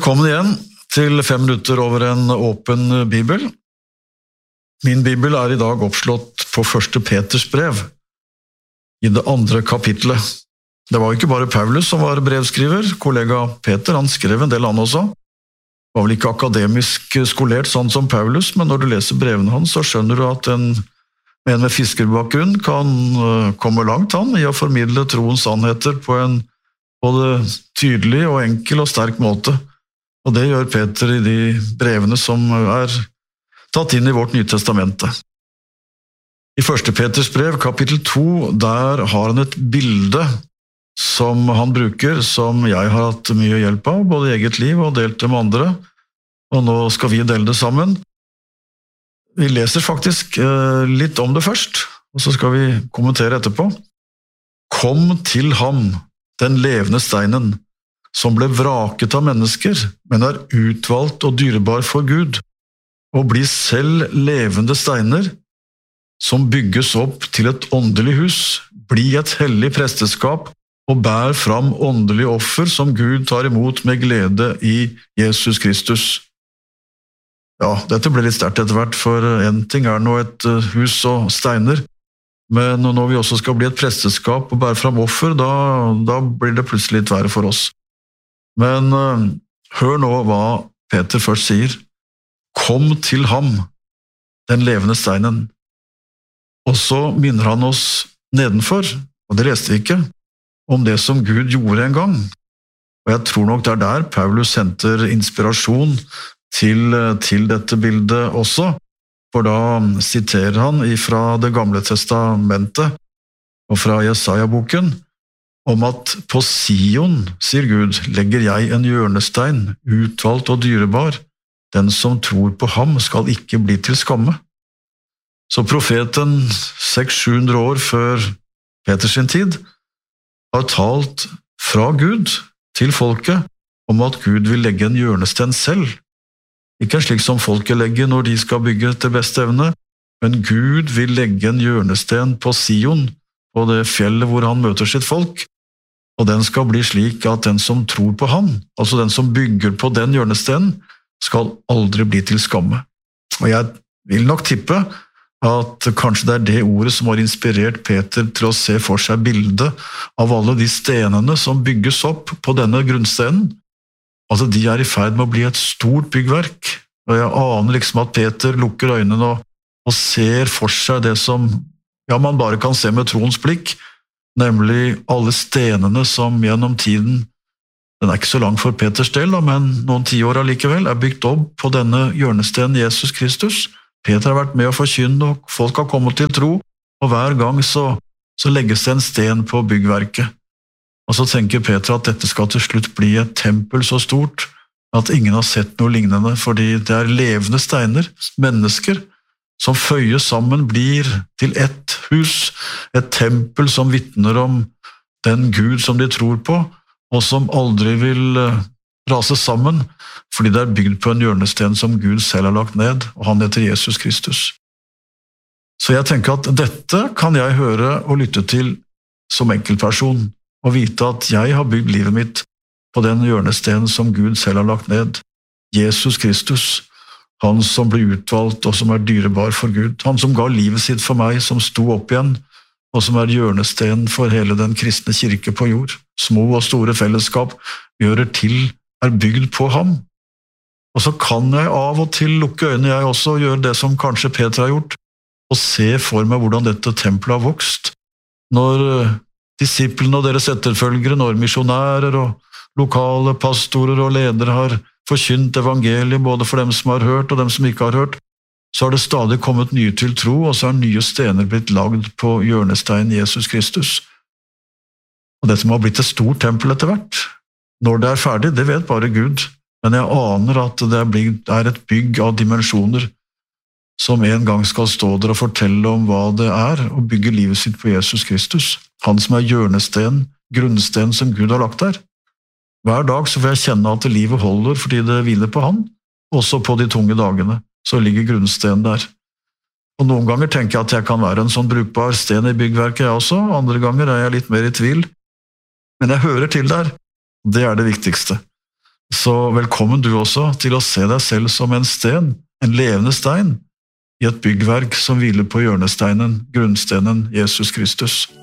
Velkommen igjen til 5 minutter over en åpen bibel. Min bibel I dag oppslått på 1. Peters brev, I det 2. kapitlet. Det var ikke bare Paulus som var brevskriver, kollega Peter, han skrev en del han også. Var vel ikke akademisk skolert sånn som Paulus, men når du leser brevene hans, så skjønner du at en med fiskerbakgrunn kan komme langt han I å formidle troens sannheter på en både tydelig og enkel og sterk måte. Og det gjør Peter I de brevene som tatt inn I vårt Nye Testamente. I 1. Peters brev, kapittel 2, der har han et bilde som han bruker, som jeg har hatt mye hjelp av, både I eget liv og delt det med andre, og nå skal vi dele det sammen. Vi leser faktisk litt om det først, og så skal vi kommentere etterpå. Kom til ham, den levende steinen, som ble vraket av mennesker, men utvalgt og dyrebar for Gud, og blir selv levende steiner, som bygges opp til et åndelig hus, bli et hellig presteskap, og bær fram åndelig offer som Gud tar imot med glede I Jesus Kristus. Ja, dette ble litt sterkt etter hvert, for en ting nå et hus og steiner, men når vi også skal bli et presteskap og bære fram offer, da blir det plutselig litt verre for oss. Men hør nå hva Peter først sier. Kom til ham, den levende steinen. Og så minner han oss nedenfor, og det leste vi ikke, om det som Gud gjorde en gang. Og jeg tror nok det der Paulus henter inspirasjon til dette bildet også, for da siterer han fra det gamle testamentet og fra Jesaja-boken, om at på Sion, sier Gud, legger jeg en hjørnestein, utvalgt og dyrebar. Den som tror på ham skal ikke bli til skamme. Så profeten 600-700 år før Peters sin tid har talt fra Gud til folket om at Gud vil legge en hjørnesten selv. Ikke slik som folket legger når de skal bygge til beste evne, men Gud vil legge en hjørnesten på Sion, på det fjellet hvor han møter sitt folk, og den skal bli slik at den som tror på han, altså den som bygger på den hjørnestenen, skal aldri bli til skamme. Og jeg vil nok tippe at kanskje det det ordet som har inspirert Peter til å se for seg bildet av alle de stenene som bygges opp på denne grunnstenen. Altså de I ferd med å bli et stort byggverk, og jeg aner liksom at Peter lukker øynene og ser for seg det som man bare kan se med troens blikk, nemlig alle stenene som gjennom tiden, den ikke så lang for Peters del, men noen 10 år allikevel, bygd opp på denne hjørnestenen Jesus Kristus. Peter har vært med å forkynne, og folk har kommet til tro, og hver gang så legges det en sten på byggverket. Og så tenker Peter at dette skal til slutt bli et tempel så stort, at ingen har sett noe lignende, fordi det levende steiner, mennesker, som føyes sammen blir til ett hus, et tempel som vittner om den Gud som de tror på, og som aldri vil rase sammen, fordi det bygd på en hjørnesten som Gud selv har lagt ned, og han heter Jesus Kristus. Så jeg tenker at dette kan jeg høre og lytte til som enkeltperson, og vite at jeg har bygd livet mitt på den hjørnestenen som Gud selv har lagt ned, Jesus Kristus, han som ble utvalgt og som dyrebar for Gud, han som ga livet sitt for meg, som sto opp igjen, og som hjørnestenen for hele den kristne kirke på jord. Små og store fellesskap gjører til, bygd på ham. Og så kan jeg av og til lukke øynene, jeg også, og gjøre det som kanskje Peter har gjort, og se for meg hvordan dette tempelet har vokst, når disiplene og deres etterfølgere, når misjonærer og lokale pastorer og ledere har forkynt evangeliet både for dem som har hørt og dem som ikke har hørt, så har det stadig kommet nye til tro, og så har nye stener blitt lagd på hjørnesteinen Jesus Kristus. Og dette må ha blitt et stort tempel etter hvert. Når det ferdig, det vet bare Gud, men jeg aner at det et bygg av dimensjoner som en gang skal stå der og fortelle om hva det og bygge livet sitt på Jesus Kristus, han som hjørnesten, grunnsten som Gud har lagt der. Hver dag så får jeg kjenne at livet holder fordi det hviler på han, også på de tunge dagene, så ligger grunnstenen der. Og noen ganger tenker jeg at jeg kan være en sånn brukbar sten I byggverket jeg også, andre ganger jeg litt mer I tvil. Men jeg hører til der, det det viktigste. Så velkommen du også til å se deg selv som en sten, en levende stein, i et byggverk som hviler på hjørnesteinen, grunnstenen Jesus Kristus.